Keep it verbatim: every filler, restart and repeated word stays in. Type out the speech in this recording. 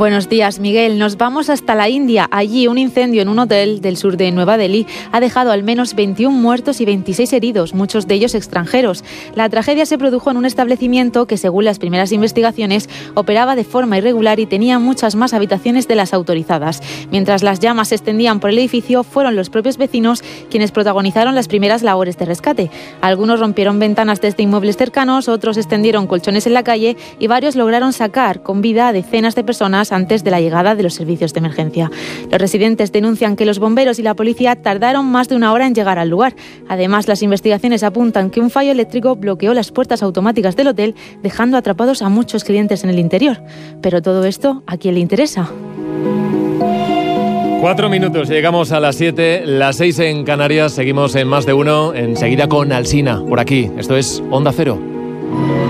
Buenos días, Miguel. Nos vamos hasta la India. Allí un incendio en un hotel del sur de Nueva Delhi ha dejado al menos veintiún muertos y veintiséis heridos, muchos de ellos extranjeros. La tragedia se produjo en un establecimiento que, según las primeras investigaciones, operaba de forma irregular y tenía muchas más habitaciones de las autorizadas. Mientras las llamas se extendían por el edificio, fueron los propios vecinos quienes protagonizaron las primeras labores de rescate. Algunos rompieron ventanas desde inmuebles cercanos, otros extendieron colchones en la calle y varios lograron sacar con vida a decenas de personas antes de la llegada de los servicios de emergencia. Los residentes denuncian que los bomberos y la policía tardaron más de una hora en llegar al lugar. Además, las investigaciones apuntan que un fallo eléctrico bloqueó las puertas automáticas del hotel, dejando atrapados a muchos clientes en el interior. Pero todo esto, ¿a quién le interesa? Cuatro minutos, llegamos a las siete, las seis en Canarias, seguimos en Más de Uno, enseguida con Alsina, por aquí. Esto es Onda Cero.